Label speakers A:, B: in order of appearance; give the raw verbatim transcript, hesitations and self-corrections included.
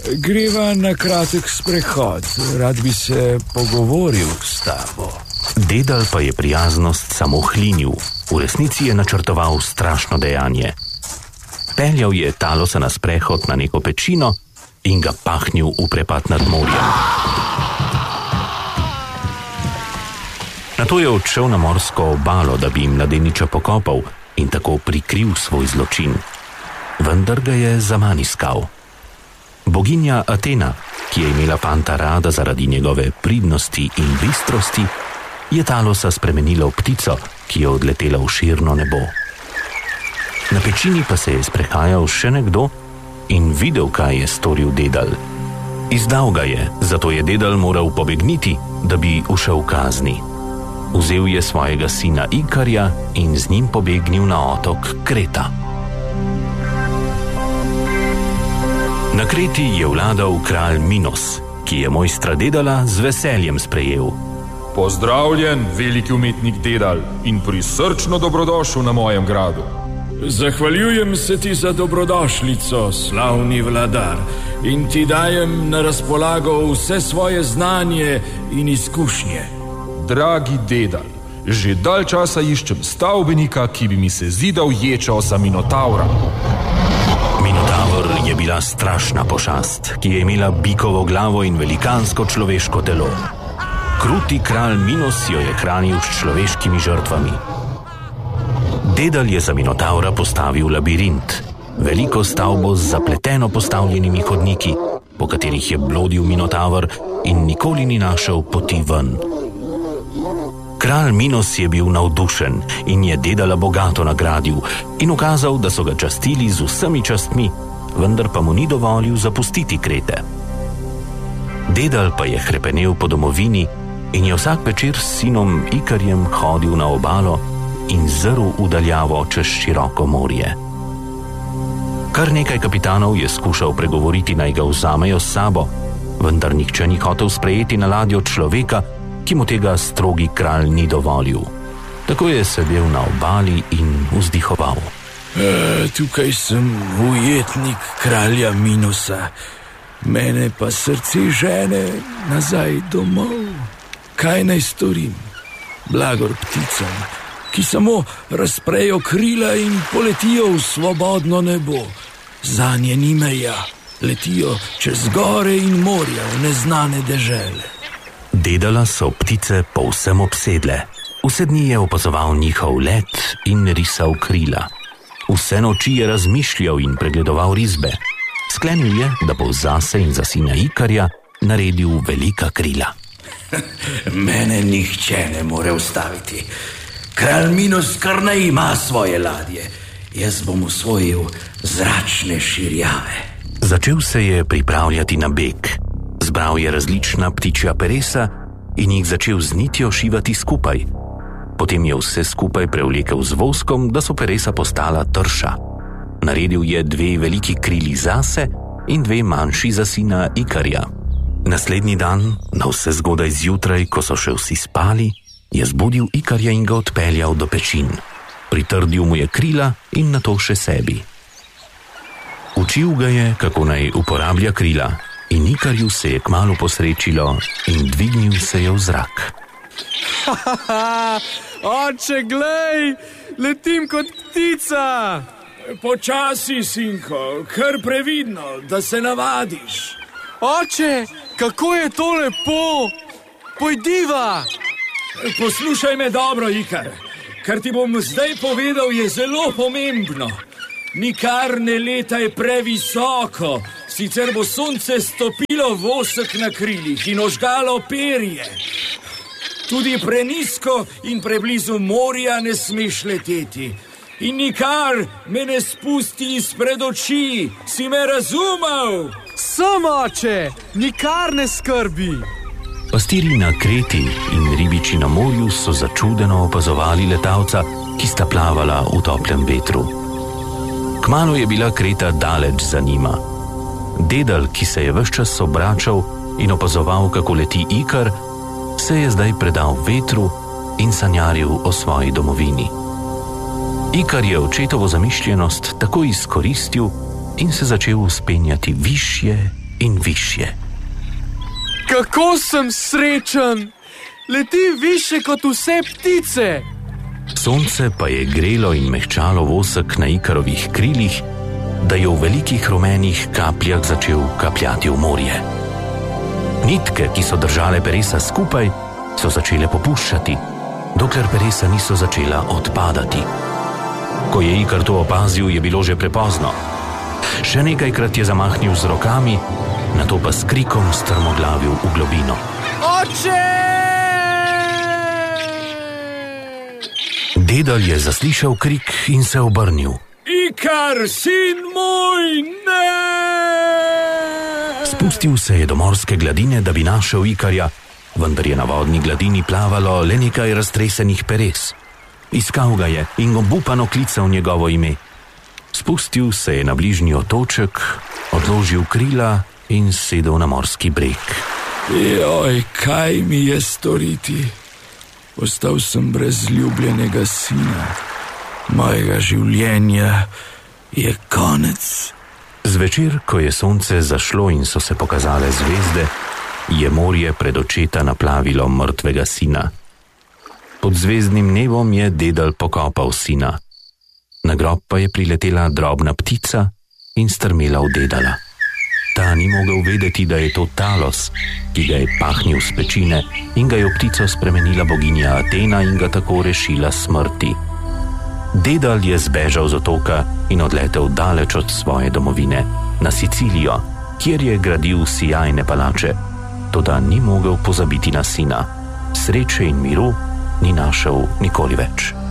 A: Greva na kratek sprehod, rad bi se pogovoril s tabo.
B: Dedal pa je prijaznost samo hlinil, v resnici je načrtoval strašno dejanje. Peljal je Talosa na sprehod na neko pečino in ga pahnil v prepad nad morjem. Nato je odšel na morsko obalo, da bi mladeniča pokopal in tako prikril svoj zločin. Vendar ga je zaman iskal. Boginja Atena, ki je imela fanta rada zaradi njegove pridnosti in bistrosti, je Talosa spremenila v ptico, ki je odletela v širno nebo. Na pečini pa se je sprehajal še nekdo in videl, kaj je storil Dedal. Izdal ga je, zato je Dedal moral pobegniti, da bi ušel kazni. Vzel je svojega sina Ikarja in z njim pobegnil na otok Kreta. Na Kreti je vladal kralj Minos, ki je mojstra Dedala z veseljem sprejel.
C: Pozdravljen, veliki umetnik Dedal, in prisrčno dobrodošel na mojem gradu.
A: Zahvaljujem se ti za dobrodošlico, slavni vladar, in ti dajem na razpolago vse svoje znanje in izkušnje.
C: Dragi Dedal, že dalj časa iščem stavbenika, ki bi mi se zidal ječo za Minotavra.
B: Minotavr je bila strašna pošast, ki je imela bikovo glavo in velikansko človeško telo. Kruti kralj Minos jo je hranil s človeškimi žrtvami. Dedal je za Minotavra postavil labirint, veliko stavbo z zapleteno postavljenimi hodniki, po katerih je blodil Minotavr in nikoli ni našel poti ven. Kralj Minos je bil navdušen in je Dedala bogato nagradil in ukazal, da so ga častili z vsemi častmi, vendar pa mu ni dovolil zapustiti Krete. Dedal pa je hrepenel po domovini in je vsak večer s sinom Ikarjem hodil na obalo in zrl udaljavo čez široko morje. Kar nekaj kapitanov je skušal pregovoriti, naj ga vzamejo s sabo, vendar nihče ni hotel sprejeti na ladjo človeka, ki mu tega strogi kralj ni dovolil. Tako je sedel na obali in vzdihoval.
A: E, tukaj sem ujetnik kralja Minosa, mene pa srce žene nazaj domov. Kaj naj storim? Blagor pticam, ki samo razprejo krila in poletijo v svobodno nebo. Zanje ni meja, letijo čez gore in morja v neznane dežele.
B: Dedala so ptice povsem obsedle. Vse dni je opazoval njihov let in risal krila. Vse noči je razmišljal in pregledoval risbe. Sklenil je, da bo zase in za sina Ikarja naredil velika krila.
D: Mene nihče ne more ustaviti. Kralj Minos kar ne ima svoje ladje. Jaz bom usvojil zračne širjave.
B: Začel se je pripravljati na beg. Zbral je različna ptičja peresa in jih začel z nitjo šivati skupaj. Potem je vse skupaj prevlekel z voskom, da so peresa postala trša. Naredil je dve veliki krili zase in dve manjši za sina Ikarja. Naslednji dan, na vse zgodaj zjutraj, ko so še vsi spali, je zbudil Ikarja in ga odpeljal do pečin. Pritrdil mu je krila in nato še sebi. Učil ga je, kako naj uporablja krila, in Ikarju se je kmalu posrečilo in dvignil se je v zrak.
E: Oče, glej, letim kot ptica.
A: Počasi, sinko, kar previdno, da se navadiš.
E: Oče, kako je to lepo! Pojdiva!
A: Poslušaj me dobro, Ikar. Kar ti bom zdaj povedal, je zelo pomembno. Nikar ne letaj previsoko, sicer bo sonce stopilo vosek na krilih in ožgalo perje. Tudi prenisko in preblizu morja ne smeš leteti. In nikar me ne spusti izpred oči, si me razumel?
E: Sem, oče, nikar ne skrbi.
B: Pastiri na Kreti in ribiči na morju so začudeno opazovali letalca, ki sta plavala v toplem vetru. Kmalu je bila Kreta daleč za njima. Dedal, ki se je ves čas obračal in opazoval, kako leti Ikar, se je zdaj predal vetru in sanjaril o svoji domovini. Ikar je očetovo zamišljenost tako izkoristil in se začel vzpenjati višje in višje.
E: Kako sem srečen! Leti više kot vse ptice!
B: Sonce pa je grelo in mehčalo vosek na Ikarovih krilih, da je v velikih rumenih kapljah začel kapljati v morje. Nitke, ki so držale peresa skupaj, so začele popuščati, dokler peresa niso začela odpadati. Ko je Ikar to opazil, je bilo že prepozno. Še nekajkrat je zamahnil z rokami, nato pa s krikom strmoglavil v globino.
E: Oče!
B: Dedal je zaslišal krik in se obrnil.
A: Ikar, sin moj, ne!
B: Spustil se je do morske gladine, da bi našel Ikarja, vendar je na vodni gladini plavalo le nekaj raztresenih peres. Iskal ga je in obupano klical njegovo ime. Spustil se je na bližnji otoček, odložil krila in sedel na morski breg.
A: Joj, kaj mi je storiti? Ostal sem brez ljubljenega sina. Mojega življenja je konec.
B: Zvečer, ko je sonce zašlo in so se pokazale zvezde, je morje pred očeta naplavilo mrtvega sina. Pod zvezdnim nebom je dedal pokopal sina. Na grob pa je priletela drobna ptica in strmela v dedala. Ta ni mogel vedeti, da je to Talos, ki ga je pahnil z pečine in ga je v ptico spremenila boginja Atena in ga tako rešila smrti. Dedal je zbežal z otoka in odletel daleč od svoje domovine, na Sicilijo, kjer je gradil sijajne palače, toda ni mogel pozabiti na sina. Sreče in miru ni našel nikoli več.